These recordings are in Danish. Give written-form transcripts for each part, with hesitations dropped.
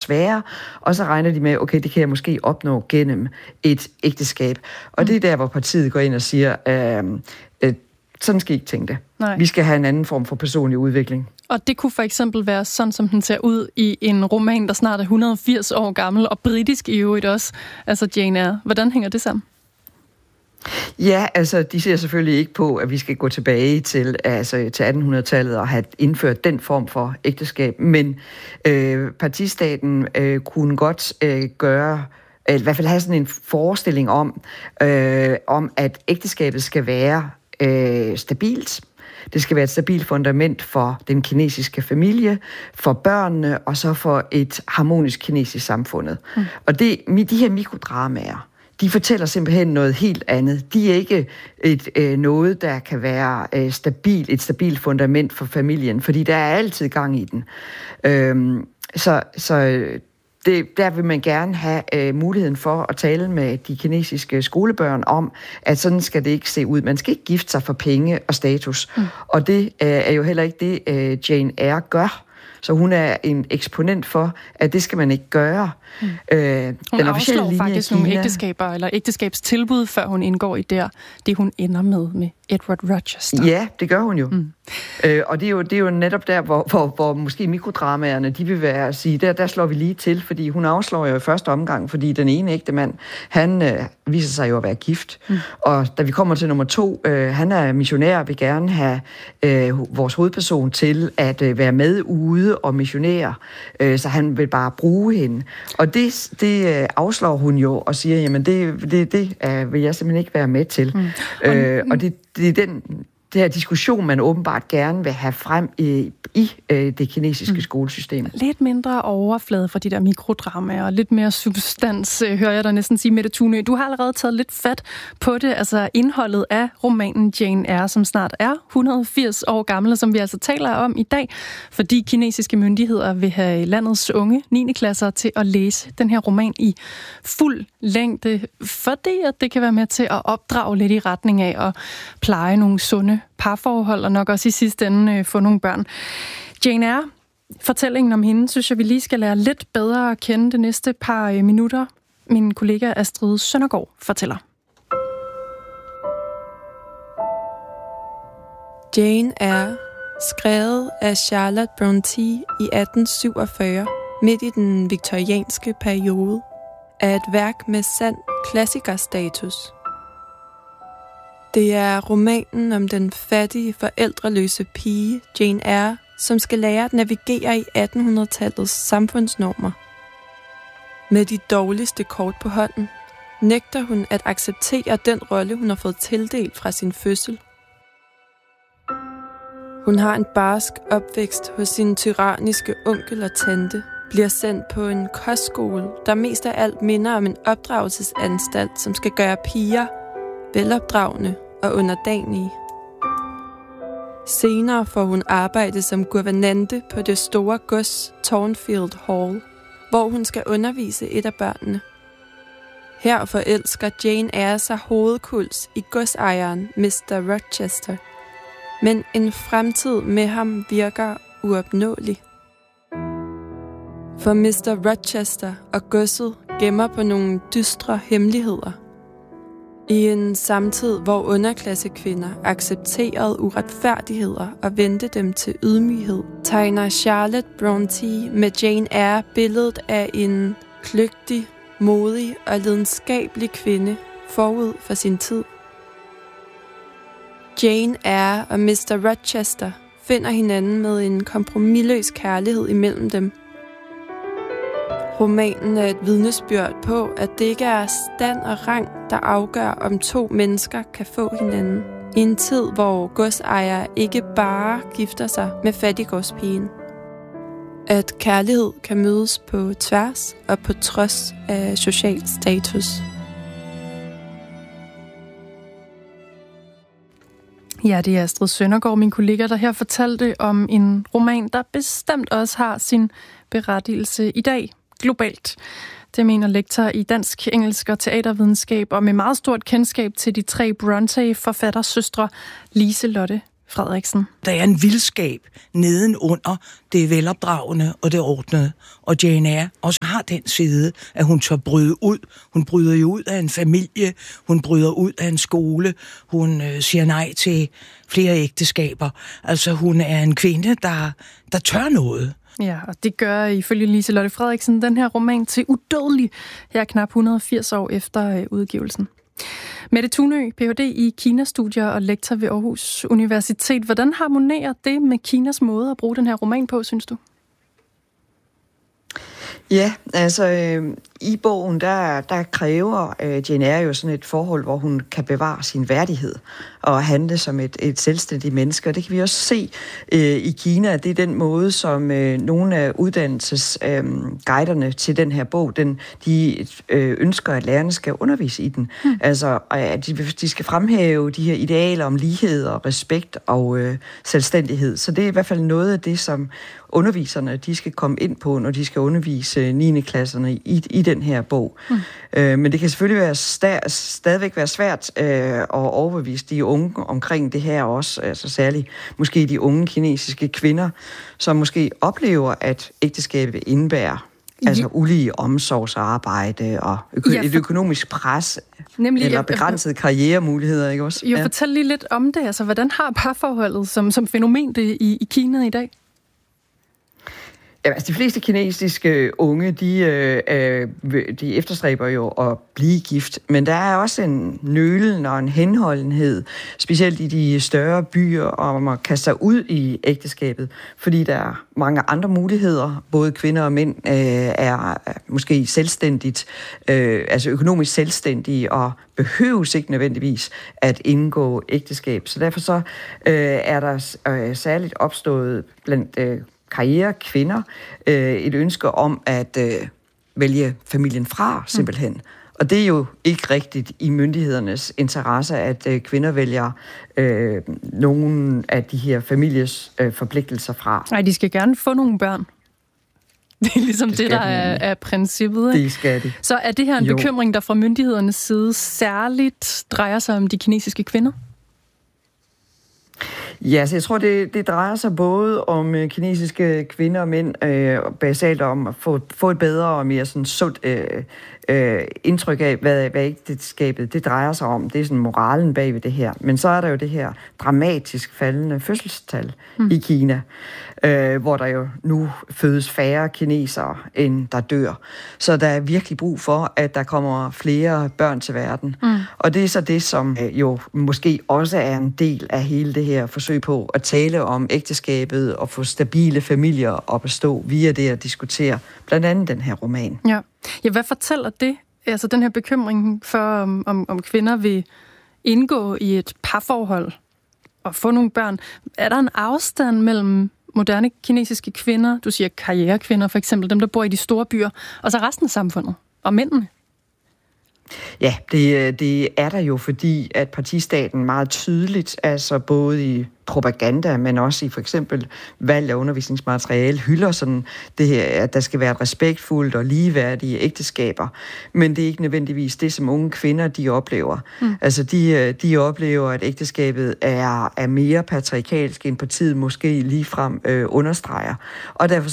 sværere, og så regner de med, okay, det kan jeg måske opnå gennem et ægteskab. Og det er der, hvor partiet går ind og siger, sådan skal I ikke tænke det. Nej. Vi skal have en anden form for personlig udvikling. Og det kunne for eksempel være sådan, som den ser ud i en roman, der snart er 180 år gammel, og britisk i øvrigt også, altså Jane Eyre. Hvordan hænger det sammen? Ja, altså, de ser selvfølgelig ikke på, at vi skal gå tilbage til 1800-tallet og have indført den form for ægteskab, men partistaten kunne godt gøre, i hvert fald have sådan en forestilling om, at ægteskabet skal være stabilt. Det skal være et stabilt fundament for den kinesiske familie, for børnene og så for et harmonisk kinesisk samfundet. Og de her mikrodramaer, de fortæller simpelthen noget helt andet. De er ikke noget, der kan være et stabilt fundament for familien, fordi der er altid gang i den. Der vil man gerne have muligheden for at tale med de kinesiske skolebørn om, at sådan skal det ikke se ud. Man skal ikke gifte sig for penge og status. Og det er jo heller ikke det, Jane Eyre gør. Så hun er en eksponent for, at det skal man ikke gøre. Hun afslår faktisk nogle ægteskaber eller ægteskabstilbud, før hun indgår i det hun ender med Edward Rochester. Ja, det gør hun jo. Og det er jo netop der, hvor måske mikrodramaerne, de vil være at sige, der slår vi lige til, fordi hun afslår jo i første omgang, fordi den ene ægtemand, han viser sig jo at være gift. Og da vi kommer til nummer 2, han er missionær og vil gerne have vores hovedperson til at være med ude og missionere, så han vil bare bruge hende. Og det afslår hun jo og siger, jamen det vil jeg simpelthen ikke være med til. Og det er den her diskussion, man åbenbart gerne vil have frem i det kinesiske skolesystem. Lidt mindre overflade fra de der mikrodramaer, og lidt mere substans, hører jeg dig næsten sige, Mette Thunø. Du har allerede taget lidt fat på det, altså indholdet af romanen Jane Eyre, som snart er 180 år gammel, som vi altså taler om i dag, fordi kinesiske myndigheder vil have landets unge 9. klasser til at læse den her roman i fuld længde, fordi at det kan være med til at opdrage lidt i retning af at pleje nogle sunde parforhold, og nok også i sidste ende få nogle børn. Jane Eyre, fortællingen om hende, synes jeg, vi lige skal lære lidt bedre at kende det næste par minutter. Min kollega Astrid Søndergaard fortæller. Jane Eyre, skrevet af Charlotte Brontë i 1847, midt i den viktorianske periode, er et værk med sand klassikerstatus. Det er romanen om den fattige, forældreløse pige, Jane Eyre, som skal lære at navigere i 1800-tallets samfundsnormer. Med de dårligste kort på hånden, nægter hun at acceptere den rolle, hun har fået tildelt fra sin fødsel. Hun har en barsk opvækst hos sin tyranniske onkel og tante, bliver sendt på en kostskole, der mest af alt minder om en opdragelsesanstalt, som skal gøre piger velopdragende og underdanige. Senere får hun arbejde som guvernante på det store gods Thornfield Hall, hvor hun skal undervise et af børnene. Her forelsker Jane Eyre sig hovedkuls i godsejeren Mr. Rochester, men en fremtid med ham virker uopnåelig. For Mr. Rochester og godset gemmer på nogle dystre hemmeligheder. I en samtid, hvor underklassekvinder accepterede uretfærdigheder og vendte dem til ydmyghed, tegner Charlotte Brontë med Jane Eyre billedet af en kløgtig, modig og lidenskabelig kvinde forud for sin tid. Jane Eyre og Mr. Rochester finder hinanden med en kompromisløs kærlighed imellem dem. Romanen er et vidnesbyrd på, at det ikke er stand og rang, der afgør, om to mennesker kan få hinanden. I en tid, hvor godsejere ikke bare gifter sig med fattiggårdspigen. At kærlighed kan mødes på tværs og på trods af social status. Ja, det er Astrid Søndergaard, min kollega, der her fortalte om en roman, der bestemt også har sin berettigelse i dag globalt. Det mener lektor i dansk, engelsk og teatervidenskab, og med meget stort kendskab til de 3 Brontë-forfattersøstre, Lise-Lotte Frederiksen. Der er en vildskab nedenunder det velopdragende og det ordnede. Og Jane Eyre også har den side, at hun tør bryde ud. Hun bryder jo ud af en familie, hun bryder ud af en skole, hun siger nej til flere ægteskaber. Altså hun er en kvinde, der tør noget. Ja, og det gør ifølge Liselotte Frederiksen den her roman til udødelig her knap 180 år efter udgivelsen. Mette Tunø, Ph.D. i Kina-studier og lektor ved Aarhus Universitet. Hvordan harmonerer det med Kinas måde at bruge den her roman på, synes du? Ja, altså i bogen, der kræver Jane Eyre jo sådan et forhold, hvor hun kan bevare sin værdighed og handle som et selvstændigt menneske. Og det kan vi også se i Kina, at det er den måde, som nogle af uddannelsesguiderne til den her bog, de ønsker, at lærerne skal undervise i den. Altså, at de skal fremhæve de her idealer om lighed og respekt og selvstændighed. Så det er i hvert fald noget af det, som underviserne de skal komme ind på, når de skal undervise 9. klasserne i den her bog. Men det kan selvfølgelig stadigvæk være svært at overbevise de unge omkring det her også, altså særligt måske de unge kinesiske kvinder, som måske oplever, at ægteskabet indebærer altså ulige omsorgsarbejde og et økonomisk pres, eller begrænsede karrieremuligheder, ikke også? Jo, fortæl lige lidt om det. Altså, hvordan har parforholdet som fænomen det i Kina i dag? Ja, altså de fleste kinesiske unge, de efterstræber jo at blive gift, men der er også en nølen og en henholdenhed, specielt i de større byer, om at kaste sig ud i ægteskabet, fordi der er mange andre muligheder. Både kvinder og mænd er måske selvstændigt, altså økonomisk selvstændige, og behøves ikke nødvendigvis at indgå ægteskab. Så derfor så er der særligt opstået blandt karrierekvinder et ønske om at vælge familien fra, simpelthen. Og det er jo ikke rigtigt i myndighedernes interesse, at kvinder vælger nogle af de her families forpligtelser fra. Nej, de skal gerne få nogle børn. Det er ligesom det der er princippet. Det skal de. Så er det her en bekymring, der fra myndighedernes side særligt drejer sig om de kinesiske kvinder? Ja, så jeg tror, det drejer sig både om kinesiske kvinder og mænd, basalt om at få et bedre og mere sådan sundt indtryk af, hvad ægteskabet det drejer sig om. Det er sådan moralen bag ved det her. Men så er der jo det her dramatisk faldende fødselstal i Kina, hvor der jo nu fødes færre kinesere, end der dør. Så der er virkelig brug for, at der kommer flere børn til verden. Og det er så det, som jo måske også er en del af hele det her forsøg på at tale om ægteskabet og få stabile familier at bestå via det at diskutere blandt andet den her roman. Ja, hvad fortæller det? Altså den her bekymring for, om kvinder vil indgå i et parforhold og få nogle børn. Er der en afstand mellem moderne kinesiske kvinder, du siger karrierekvinder for eksempel, dem der bor i de store byer, og så resten af samfundet og mændene? Ja, det er der jo, fordi at partistaten meget tydeligt, altså både i propaganda, men også i for eksempel valg af undervisningsmateriale, hylder sådan det her, at der skal være et respektfuldt og ligeværdige ægteskaber. Men det er ikke nødvendigvis det, som unge kvinder, de oplever. Altså, de oplever, at ægteskabet er mere patriarkalsk, end partiet måske ligefrem understreger. Og derfor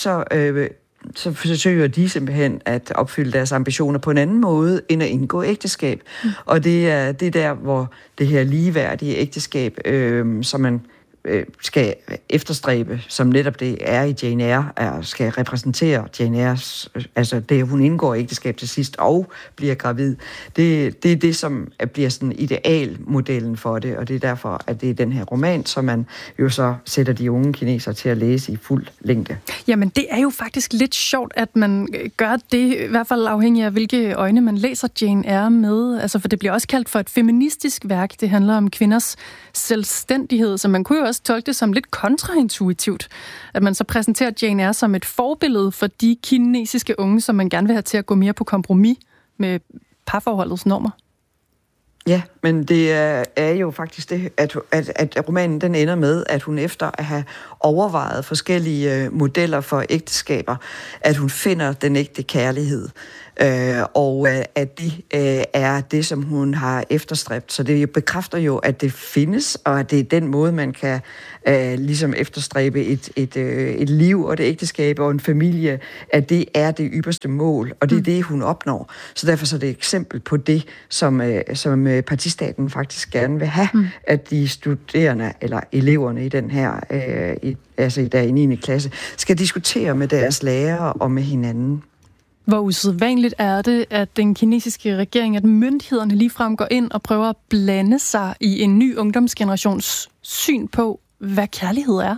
så forsøger de simpelthen at opfylde deres ambitioner på en anden måde, end at indgå ægteskab. Og det er der, hvor det her ligeværdige ægteskab, som man skal efterstræbe, som netop det er i Jane Eyre, skal repræsentere Jane Eyres, altså det, hun indgår i ægteskab til sidst og bliver gravid. Det er det, som bliver sådan idealmodellen for det, og det er derfor, at det er den her roman, som man jo så sætter de unge kinesere til at læse i fuld længde. Jamen, det er jo faktisk lidt sjovt, at man gør det, i hvert fald afhængig af, hvilke øjne man læser Jane Eyre med. Altså, for det bliver også kaldt for et feministisk værk. Det handler om kvinders selvstændighed, så man kunne jo også tolke det som lidt kontraintuitivt, at man så præsenterer Jane Eyre som et forbillede for de kinesiske unge, som man gerne vil have til at gå mere på kompromis med parforholdets normer. Ja, men det er jo faktisk det, at romanen den ender med, at hun efter at have overvejet forskellige modeller for ægteskaber, at hun finder den ægte kærlighed. Og at det er det, som hun har efterstræbt. Så det bekræfter jo, at det findes, og at det er den måde, man kan ligesom efterstræbe et liv og det ægteskab og en familie, at det er det ypperste mål, og det er det, hun opnår. Så derfor så er det et eksempel på det, som partistaten faktisk gerne vil have, at de studerende eller eleverne i den her, der i 9. klasse, skal diskutere med deres lærere og med hinanden. Hvor usædvanligt er det, at den kinesiske regering, at myndighederne ligefrem går ind og prøver at blande sig i en ny ungdomsgenerations syn på, hvad kærlighed er?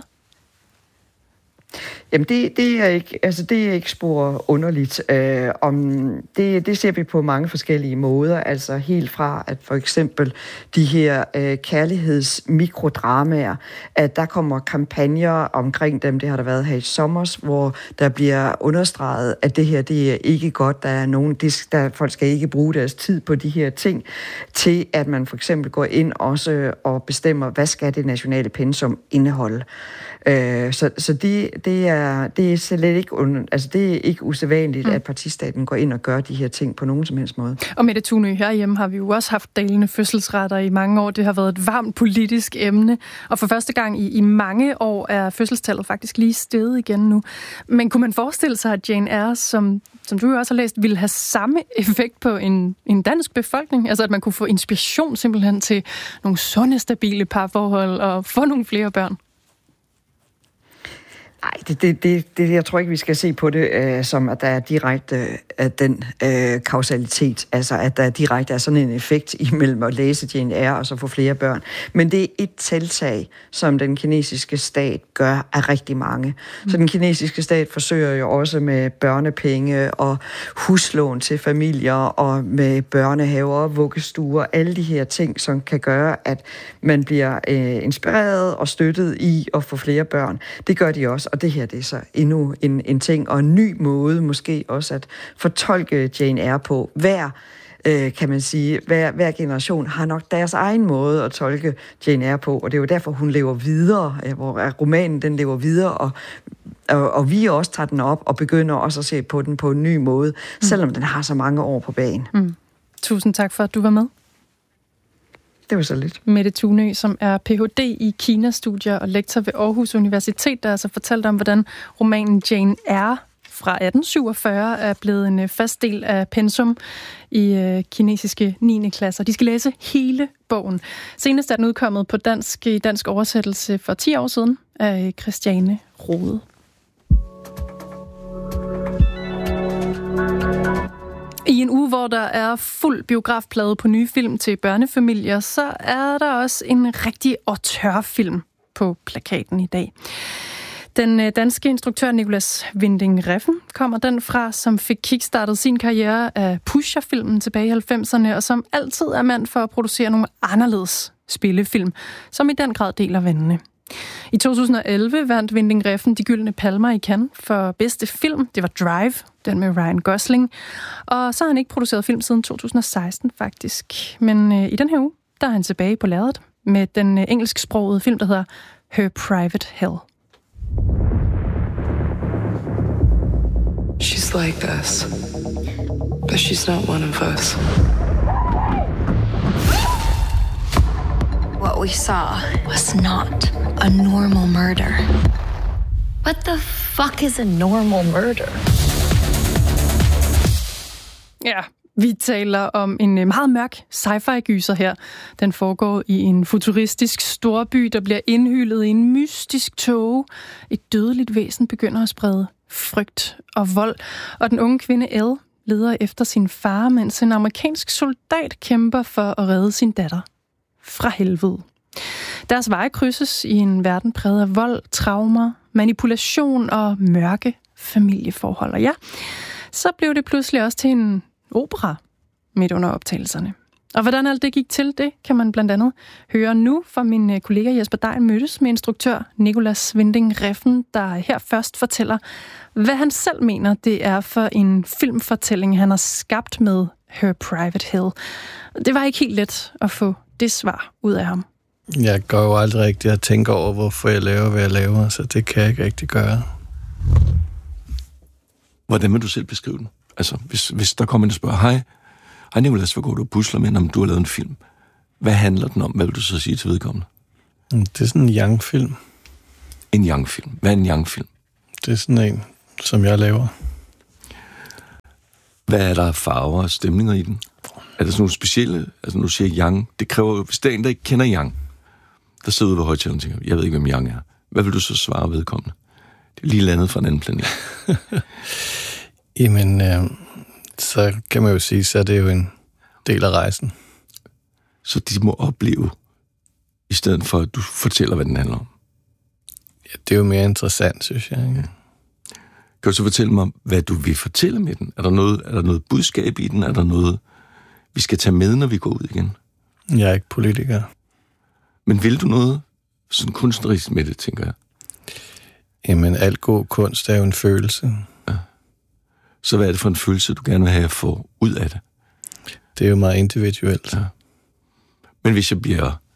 Jamen det er ikke spor underligt. Det ser vi på mange forskellige måder. Altså helt fra, at for eksempel de her kærlighedsmikrodramaer, at der kommer kampagner omkring dem, det har der været her i sommer, hvor der bliver understreget, at det her, det er ikke godt. Der er nogen, folk skal ikke bruge deres tid på de her ting, til at man for eksempel går ind også og bestemmer, hvad skal det nationale pensum indeholde. Så det er slet ikke det er ikke usædvanligt, at partistaten går ind og gør de her ting på nogen som helst måde. Og Mette Thunø, herhjemme har vi jo også haft dalende fødselsretter i mange år. Det har været et varmt politisk emne, og for første gang i mange år er fødselstallet faktisk lige steget igen nu. Men kunne man forestille sig, at Jane Eyre, som du jo også har læst, ville have samme effekt på en dansk befolkning? Altså at man kunne få inspiration simpelthen til nogle sunde, stabile parforhold og få nogle flere børn? Nej, jeg tror ikke, vi skal se på det som, at der er direkte den kausalitet, altså at der direkte er sådan en effekt imellem at læse Jane Eyre og så få flere børn. Men det er et tiltag, som den kinesiske stat gør af rigtig mange. Så den kinesiske stat forsøger jo også med børnepenge og huslån til familier og med børnehaver, vuggestuer, alle de her ting, som kan gøre, at man bliver inspireret og støttet i at få flere børn. Det gør de også. Og det her, det er så endnu en ting, og en ny måde måske også at fortolke Jane Eyre på. Kan man sige, hver generation har nok deres egen måde at tolke Jane Eyre på, og det er jo derfor, hun lever videre, hvor romanen den lever videre, og vi også tager den op og begynder også at se på den på en ny måde, selvom den har så mange år på bagen. Tusind tak for, at du var med. Det var så lidt. Mette Thunø, som er Ph.D. i Kina-studier og lektor ved Aarhus Universitet, der altså fortalt om, hvordan romanen Jane Eyre fra 1847 er blevet en fast del af pensum i kinesiske 9. klasser. De skal læse hele bogen. Senest er den udkommet på dansk oversættelse for 10 år siden af Christiane Rode. I en uge, hvor der er fuld biografplade på nye film til børnefamilier, så er der også en rigtig auteurfilm på plakaten i dag. Den danske instruktør Nicolas Winding Refn kommer den fra, som fik kickstartet sin karriere af Pusher-filmen tilbage i 90'erne, og som altid er mand for at producere nogle anderledes spillefilm, som i den grad deler vandene. I 2011 vandt Winding Refn de gyldne palmer i Cannes for bedste film. Det var Drive, den med Ryan Gosling. Og så har han ikke produceret film siden 2016 faktisk. Men i den her uge, der er han tilbage på lærredet med den engelsksprogede film, der hedder Her Private Hell. She's like us, but she's not one of us. What we saw was not a normal murder. What the fuck is a normal murder? Ja, vi taler om en meget mørk sci-fi-gyser her. Den foregår i en futuristisk storby, der bliver indhyllet i en mystisk tåge. Et dødeligt væsen begynder at sprede frygt og vold, og den unge kvinde Elle leder efter sin far, mens en amerikansk soldat kæmper for at redde sin datter fra helvede. Deres veje krydses i en verden præget af vold, traumer, manipulation og mørke familieforhold. Og ja, så blev det pludselig også til en opera midt under optagelserne. Og hvordan alt det gik til, det kan man blandt andet høre nu fra min kollega Jesper Dein mødtes med instruktør Nicolas Winding Refn, der her først fortæller, hvad han selv mener, det er for en filmfortælling, han har skabt med Her Private Hill. Det var ikke helt let at få det svar ud af ham. Jeg går jo aldrig rigtig at tænke over, hvorfor jeg laver, hvad jeg laver, så det kan jeg ikke rigtig gøre. Hvordan vil du selv beskrive den? Altså, hvis der kommer en og spørger, hej Nicolas, hvad går du og pusler med, når du har lavet en film? Hvad handler den om? Hvad vil du så sige til vedkommende? Det er sådan en young-film. En young-film? Hvad er en young-film? Det er sådan en, som jeg laver. Hvad er der af farver og stemninger i den? Er der sådan nogle specielle, altså når du siger young, det kræver jo, hvis der er en, der ikke kender young, der sidder ude ved højttaleren og tænker, jeg ved ikke, hvem young er. Hvad vil du så svare vedkommende? Det er lige landet fra en anden planet. Jamen, så kan man jo sige, så er det jo en del af rejsen. Så de må opleve, i stedet for at du fortæller, hvad den handler om? Ja, det er jo mere interessant, synes jeg. Ikke? Kan du så fortælle mig, hvad du vil fortælle med den? Er der noget budskab i den? Er der noget, vi skal tage med, når vi går ud igen? Jeg er ikke politiker. Men vil du noget sådan kunstnerisk med det, tænker jeg? Jamen, alt god kunst er jo en følelse. Ja. Så hvad er det for en følelse, du gerne vil have at få ud af det? Det er jo meget individuelt. Ja. Men hvis jeg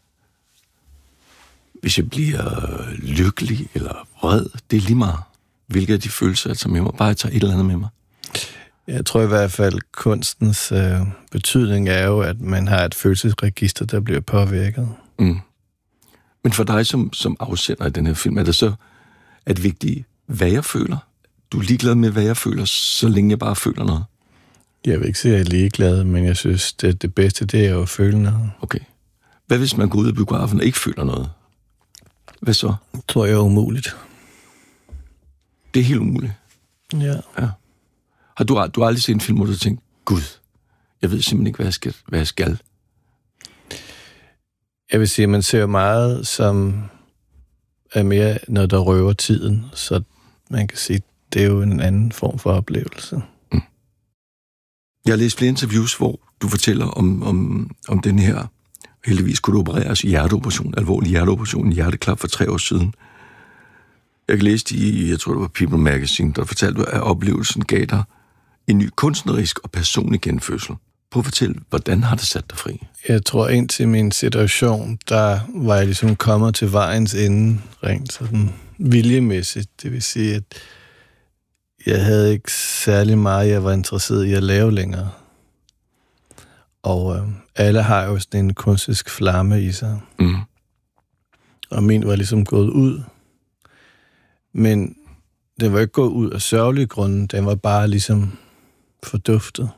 bliver lykkelig eller vred, det er lige meget. Hvilke af de følelser, jeg tager med mig? Bare jeg tager et eller andet med mig. Jeg tror i hvert fald, kunstens betydning er jo, at man har et følelsesregister, der bliver påvirket. Mm. Men for dig som afsender af den her film, er det vigtigt, hvad jeg føler? Du er ligeglad med, hvad jeg føler, så længe jeg bare føler noget? Jeg vil ikke sige, at jeg er ligeglad, men jeg synes, det bedste, det er jo at føle noget. Okay. Hvad hvis man går ud af biografen og ikke føler noget? Hvad så? Det tror jeg er umuligt. Det er helt umuligt? Ja. Har du aldrig set en film, hvor du tænkt, Gud, jeg ved simpelthen ikke, hvad jeg skal? Jeg vil sige, at man ser meget, som er mere noget, der røver tiden, så man kan sige, det er jo en anden form for oplevelse. Mm. Jeg har læst flere interviews, hvor du fortæller om den her, heldigvis kunne du opereres hjerteoperation, alvorlig hjerteoperation, hjerteklap for 3 år siden. Jeg læste i, jeg tror det var People Magazine, der fortalte, at oplevelsen gav dig en ny kunstnerisk og personlig genfødsel. Prøv at fortælle, hvordan har det sat dig fri? Jeg tror, indtil min situation, der var jeg ligesom kommet til vejens ende, rent sådan viljemæssigt. Det vil sige, at jeg havde ikke særlig meget, jeg var interesseret i at lave længere. Og alle har jo sådan en kunstnerisk flamme i sig. Mm. Og min var ligesom gået ud. Men den var ikke gået ud af sørgelige grunde. Den var bare ligesom forduftet.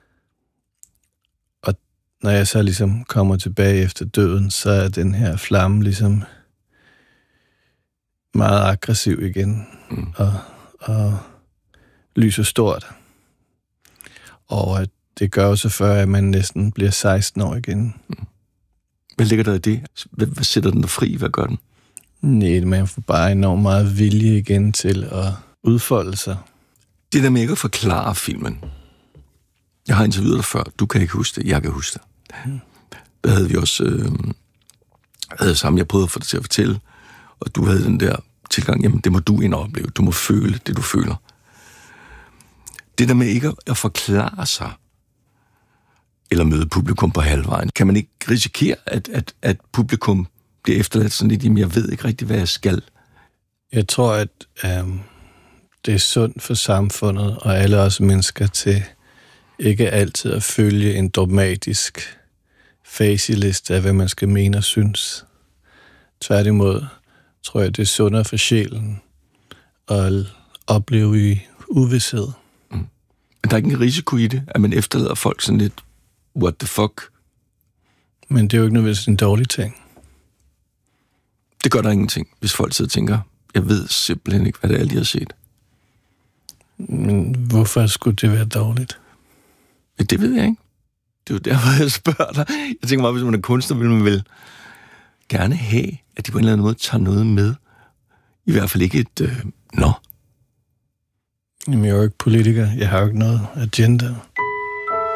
Og når jeg så ligesom kommer tilbage efter døden, så er den her flamme ligesom meget aggressiv igen. Mm. Og lyser stort. Og det gør jo så før, at man næsten bliver 16 år igen. Mm. Hvad ligger der i det? Hvad sætter den der fri? Hvad gør den? Nej, man får bare enormt meget vilje igen til at udfolde sig. Det der med ikke at forklare filmen. Jeg har interviewet dig før. Du kan ikke huske det. Jeg kan huske det. Mm. Der havde vi også sammen. Jeg prøvede at få dig til at fortælle. Og du havde den der tilgang. Jamen, det må du ind og opleve. Du må føle det, du føler. Det der med ikke at forklare sig, eller møde publikum på halvvejen. Kan man ikke risikere, at publikum bliver efterladt sådan lidt, jamen jeg ved ikke rigtig, hvad jeg skal? Jeg tror, at det er sundt for samfundet og alle os mennesker til ikke altid at følge en dogmatisk facialiste af, hvad man skal mene og synes. Tværtimod tror jeg, det er sundere for sjælen at opleve i uvished. Mm. Men der er ikke en risiko i det, at man efterlader folk sådan lidt, what the fuck? Men det er jo ikke nødvendigvis en dårlig ting. Det gør der ingenting, hvis folk sidder og tænker, jeg ved simpelthen ikke, hvad det er, de har set. Men hvorfor skulle det være dårligt? Ja, det ved jeg ikke. Det er jo derfor, jeg spørger dig. Jeg tænker meget, hvis man er kunstner, vil man vel gerne have, at de på en eller anden måde tager noget med. I hvert fald ikke et nå. Jamen, jeg er jo ikke politiker. Jeg har jo ikke noget agenda.